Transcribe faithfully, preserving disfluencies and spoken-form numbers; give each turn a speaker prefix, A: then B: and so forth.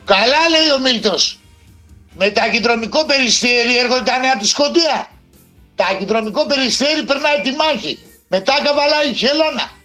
A: Καλά λέει ο Μίλτος. Με ταχυδρομικό περιστέρι έρχονται τα νέα από τη Σκωτία. Ταχυδρομικό περιστέρι περνάει τη μάχη. Μετά καβαλάει η χελώνα.